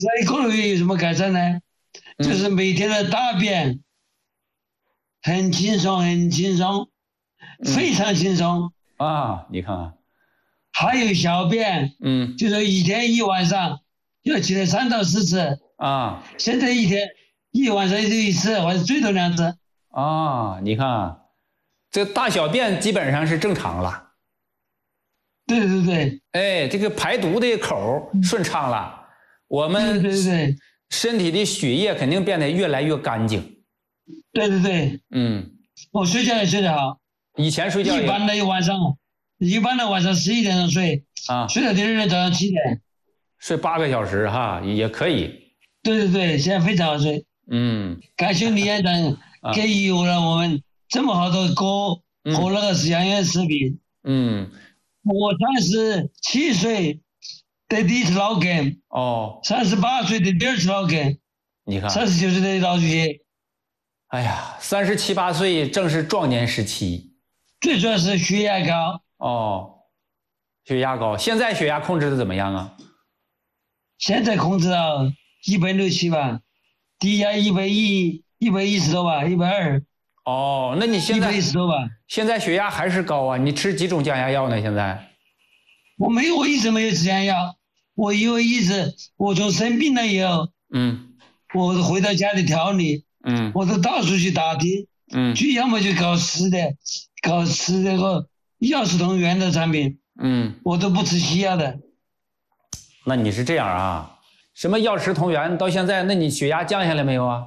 这一个月有什么改善呢？就是每天的大便很轻松，很轻松，非常轻松啊！你看看， 还有小便，就是一天一晚上要起来3到4次啊。 现在一晚上就1次，或者最多2次啊。你看，这大小便基本上是正常了。 对对对， 哎，这个排毒的口顺畅了，我们对身体的血液肯定变得越来越干净。 对对对，我睡觉也睡得好。 以前睡觉一般的晚上11点钟睡啊，睡到第2天早上7点， 睡8个小时哈，也可以。 对对对，现在非常好睡。感谢李院长给予了我们这么好的歌和那个养元食品。我37岁得第1次脑梗，38岁得第2次脑梗， 你看 39岁得脑出血。 哎呀，37、8岁正是壮年时期。 最主要是血压高。 血压高，现在血压控制的怎么样啊？ 现在控制到160、7吧，低压110多吧，120。 那你现在 110多吧？ 现在血压还是高啊？你吃几种降压药呢？现在？ 我一直没有吃降压药，我因为我从生病了以后，我回到家里调理，我都到处去打听，要么就搞吃那个药食同源的产品，我都不吃西药的。 那你是这样啊？什么药食同源到现在，那你血压降下来没有啊？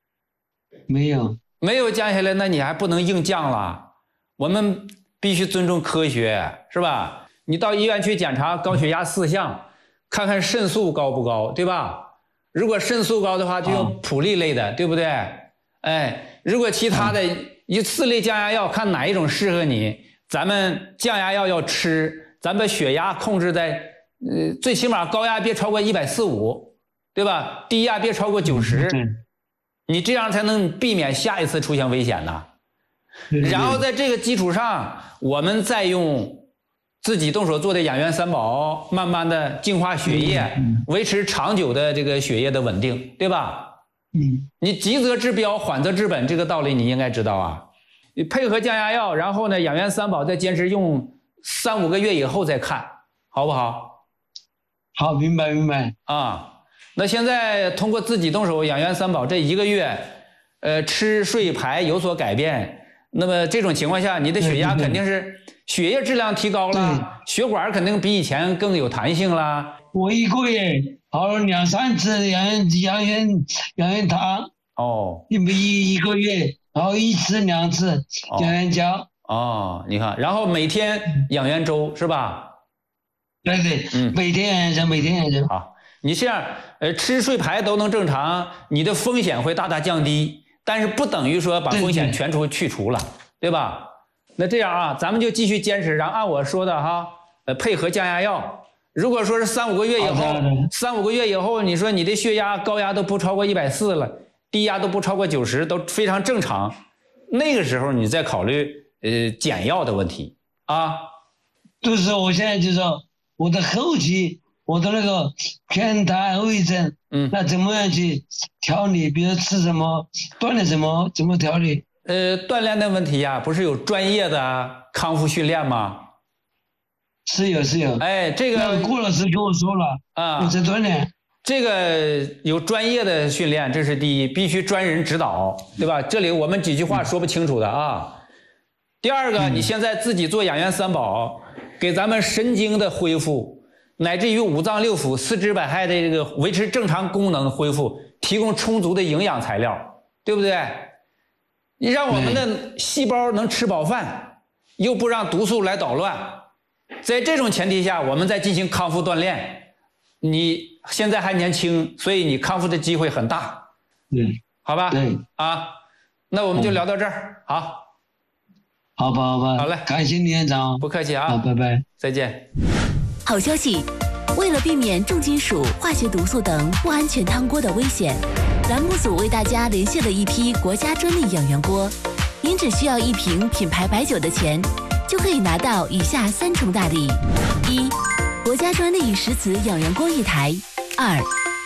没有降下来，那你还不能硬降了。我们必须尊重科学，是吧？你到医院去检查高血压4项，看看肾素高不高，对吧？如果肾素高的话，就用普利类的，对不对？哎，如果其他的4类降压药，看哪一种适合你。咱们降压药要吃，咱把血压控制在最起码高压别超过145，对吧？低压别超过90，你这样才能避免下一次出现危险呐。然后在这个基础上，我们再用自己动手做的养元3宝，慢慢的净化血液，维持长久的这个血液的稳定，对吧？你急则治标，缓则治本，这个道理你应该知道啊。你配合降压药，然后呢，养元3宝再坚持用3、5个月以后再看，好不好？ 好，明白啊。那现在通过自己动手养元3宝，这1个月，吃睡排有所改变。那么这种情况下，你的血压肯定是血液质量提高了，血管肯定比以前更有弹性了。 我1个月熬了2、3次养元汤。一个月熬1次、2次养元胶。 你看，然后每天养元粥是吧？ 对，每天养元粥。 好，你这样吃睡排都能正常，你的风险会大大降低。但是不等于说把风险全去除了，对吧？那这样啊，咱们就继续坚持，然后按我说的哈，配合降压药。如果说是3、5个月以后，3、5个月以后，你说你的血压高压都不超过140了，低压都不超过90，都非常正常，那个时候你再考虑减药的问题啊。 就是我现在就说我的后期，我的那个偏瘫后遗症，那怎么样去调理？比如吃什么，锻炼什么，怎么调理？ 锻炼的问题呀，不是有专业的康复训练吗？ 是有。 哎，这个顾老师跟我说了啊，你在锻炼。 这个有专业的训练，这是第一，必须专人指导，对吧？这里我们几句话说不清楚的啊。第二个，你现在自己做养元3宝，给咱们神经的恢复，乃至于5脏6腑、四肢百骸的这个维持正常功能恢复，提供充足的营养材料，对不对？你让我们的细胞能吃饱饭，又不让毒素来捣乱，在这种前提下，我们再进行康复锻炼。你现在还年轻，所以你康复的机会很大。好吧？啊，那我们就聊到这儿。好吧， 好嘞， 感谢李院长， 不客气啊， 好，拜拜， 再见。 好消息，为了避免重金属、化学毒素等不安全汤锅的危险，栏目组为大家连线了一批国家专利养元锅，您只需要1瓶品牌白酒的钱，就可以拿到以下3重大礼：1、国家专利石瓷养元锅1台；2、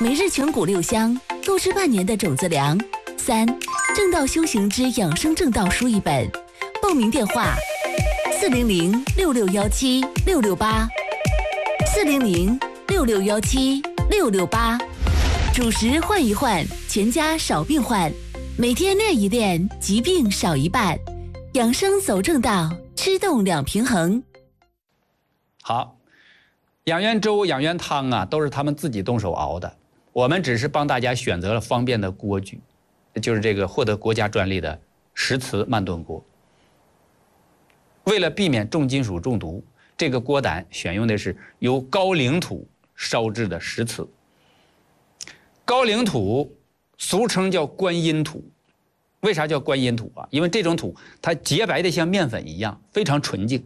每日全谷6箱，够吃半年的种子粮。3. 正道修行之养生正道书1本。报名电话：400-6617-668，400-6617-668。主食换一换，全家少病患。每天练一练，疾病少一半。养生走正道，吃动2平衡。 好，养元粥、养元汤啊，都是他们自己动手熬的，我们只是帮大家选择了方便的锅具，就是这个获得国家专利的石瓷慢炖锅。为了避免重金属中毒，这个锅胆选用的是由高岭土烧制的石瓷。高岭土俗称叫观音土，为啥叫观音土啊？因为这种土它洁白的像面粉一样，非常纯净。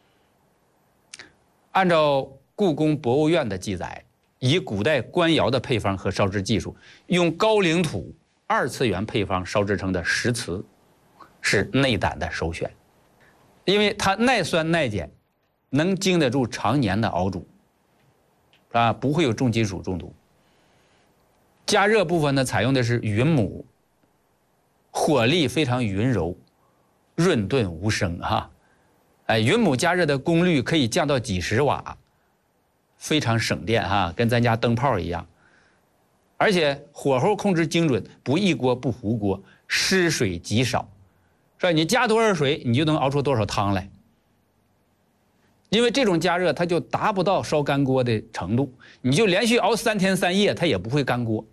按照故宫博物院的记载，以古代官窑的配方和烧制技术，用高岭土2次元配方烧制成的石瓷是内胆的首选，因为它耐酸耐碱，能经得住常年的熬煮，不会有重金属中毒。加热部分呢，采用的是云母，火力非常匀柔，润炖无声哈。云母加热的功率可以降到几十瓦，非常省电哈，跟咱家灯泡一样。而且火候控制精准，不一锅不糊锅，失水极少，是吧？你加多少水，你就能熬出多少汤来。因为这种加热，它就达不到烧干锅的程度，你就连续熬3天3夜，它也不会干锅。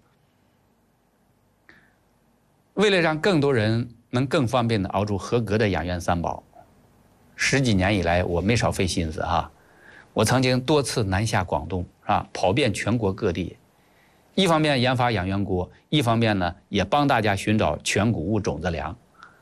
为了让更多人能更方便的熬出合格的养元三宝，10几年以来我没少费心思哈。我曾经多次南下广东跑遍全国各地，一方面研发养元锅，一方面呢也帮大家寻找全谷物种子粮。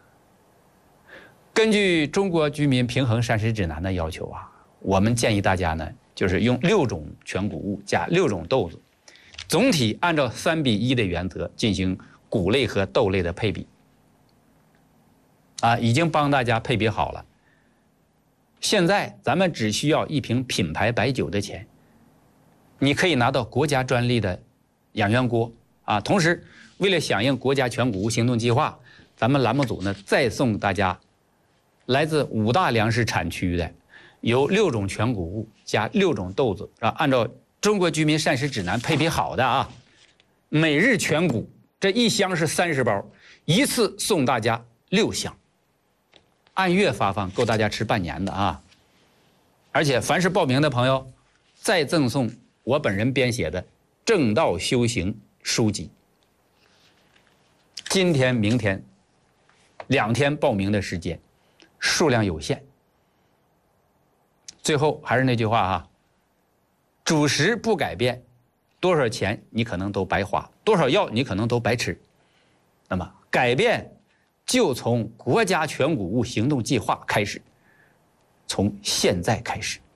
根据中国居民平衡膳食指南的要求我们建议大家呢就是用6种全谷物加6种豆子，总体按照3:1的原则进行谷类和豆类的配比。已经帮大家配比好了。现在咱们只需要1瓶品牌白酒的钱，你可以拿到国家专利的养元锅同时，为了响应国家全谷物行动计划，咱们栏目组呢再送大家来自5大粮食产区的由6种全谷物加6种豆子按照中国居民膳食指南配比好的每日全谷，这1箱是30包，一次送大家6箱。按月发放，够大家吃半年的而且凡是报名的朋友，再赠送我本人编写的《正道修行》书籍。今天、明天2天报名的时间，数量有限。最后还是那句话主食不改变，多少钱你可能都白花，多少药你可能都白吃。那么改变就从国家全谷物行动计划开始，从现在开始。